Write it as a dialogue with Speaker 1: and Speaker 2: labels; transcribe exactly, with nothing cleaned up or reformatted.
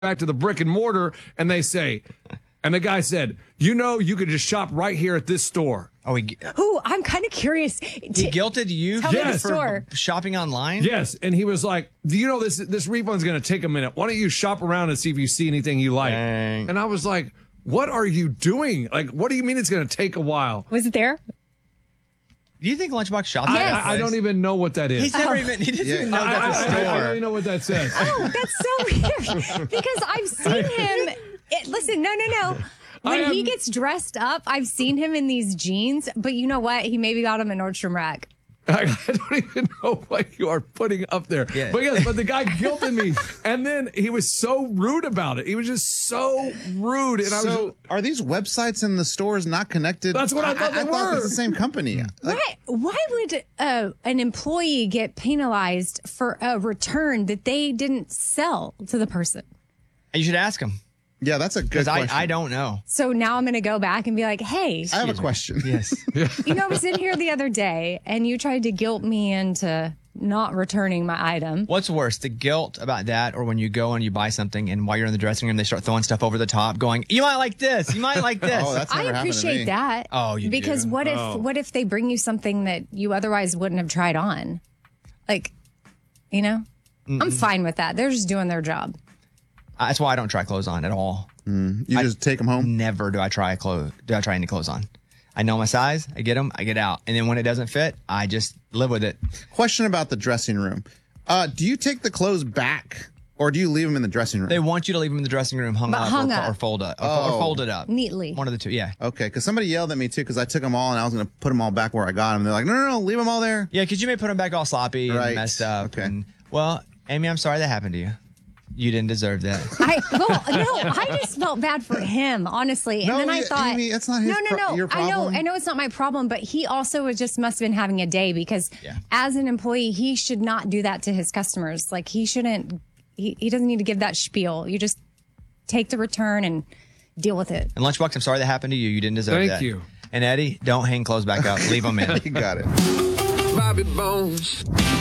Speaker 1: back to the brick and mortar, and they say, and the guy said, you know, you could just shop right here at this store.
Speaker 2: Oh, he,
Speaker 3: Ooh, I'm kind of curious.
Speaker 2: he guilted you
Speaker 3: Tell me the
Speaker 1: Yes.
Speaker 2: for
Speaker 3: store.
Speaker 2: shopping online?
Speaker 1: Yes, and he was like, do you know this this refund's going to take a minute. Why don't you shop around and see if you see anything you like?
Speaker 2: Dang.
Speaker 1: And I was like, what are you doing? Like, what do you mean it's going to take a while?
Speaker 3: Was it there?
Speaker 2: Do you think Lunchbox shops
Speaker 1: I,
Speaker 2: at
Speaker 3: Yes.
Speaker 2: that
Speaker 1: I, I don't
Speaker 2: place?
Speaker 1: even know what that is.
Speaker 2: He's never even, he doesn't
Speaker 4: Yeah.
Speaker 2: even know
Speaker 1: I,
Speaker 2: that's a
Speaker 1: I- I- I don't
Speaker 2: store.
Speaker 1: even know what that says.
Speaker 3: Oh, that's so weird. Because I've seen him. It, listen, no, no, no. When
Speaker 1: I
Speaker 3: he
Speaker 1: am-
Speaker 3: gets dressed up, I've seen him in these jeans. But you know what? He maybe got them in Nordstrom Rack.
Speaker 1: I, I don't even know what you are putting up there.
Speaker 2: Yeah.
Speaker 1: But yes, but the guy guilted me. And then he was so rude about it. He was just so rude. And I was
Speaker 4: So, are these websites in the stores not connected?
Speaker 1: That's what I thought they
Speaker 4: I, thought
Speaker 1: were.
Speaker 4: it's the same company. Like,
Speaker 3: Why? Why would uh, an employee get penalized for a return that they didn't sell to the person?
Speaker 2: You should ask him.
Speaker 4: yeah, that's a good
Speaker 2: Because I,
Speaker 4: question.
Speaker 2: I don't know.
Speaker 3: So now I'm going to go back and be like, hey,
Speaker 4: I have a question.
Speaker 2: Yes.
Speaker 3: you know, I was in here the other day and you tried to guilt me into not returning my item.
Speaker 2: What's worse, the guilt about that, or when you go and you buy something and while you're in the dressing room, they start throwing stuff over the top, going, you might like this, you might like this.
Speaker 4: Oh, that's
Speaker 3: I
Speaker 4: never happened to
Speaker 3: appreciate
Speaker 4: me.
Speaker 3: that.
Speaker 2: Oh, you
Speaker 3: because
Speaker 2: do?
Speaker 3: what if
Speaker 1: Oh.
Speaker 3: what if they bring you something that you otherwise wouldn't have tried on? Like, you know, I'm fine with that. They're just doing their job.
Speaker 2: That's why I don't try clothes on at all.
Speaker 4: You just take them home.
Speaker 2: Never do I try clothes. Do I try any clothes on? I know my size. I get them. I get out. And then when it doesn't fit, I just live with it.
Speaker 4: Question about the dressing room. Uh, do you take the clothes back, or do you leave them in the dressing room?
Speaker 2: They want you to leave them in the dressing room hung
Speaker 3: But
Speaker 2: up,
Speaker 3: hung
Speaker 2: or,
Speaker 3: up.
Speaker 2: or fold up or,
Speaker 4: Oh.
Speaker 2: or folded up
Speaker 3: Neatly.
Speaker 2: One of the two. Yeah.
Speaker 4: Okay, because somebody yelled at me too because I took them all and I was going to put them all back where I got them. They're like, no, no, no, leave them all there.
Speaker 2: Yeah, because you may put them back all sloppy
Speaker 4: Right.
Speaker 2: and messed up.
Speaker 4: Okay.
Speaker 2: And, well, Amy, I'm sorry that happened to you. You didn't deserve that.
Speaker 3: I well, no, I just felt bad for him, honestly. And
Speaker 4: No,
Speaker 3: then I
Speaker 4: yeah,
Speaker 3: thought,
Speaker 4: Amy, that's not his
Speaker 3: no, no,
Speaker 4: pro-
Speaker 3: no.
Speaker 4: your
Speaker 3: I know,
Speaker 4: problem.
Speaker 3: I know, it's not my problem, but he also was just must have been having a day because,
Speaker 2: Yeah.
Speaker 3: as an employee, he should not do that to his customers. Like he shouldn't. He, he doesn't need to give that spiel. You just take the return and deal with it.
Speaker 2: And Lunchbox, I'm sorry that happened to you. You didn't deserve
Speaker 1: Thank
Speaker 2: that.
Speaker 1: you.
Speaker 2: And Eddie, don't hang clothes back up. Leave them in.
Speaker 4: You got it.
Speaker 5: Bobby Bones.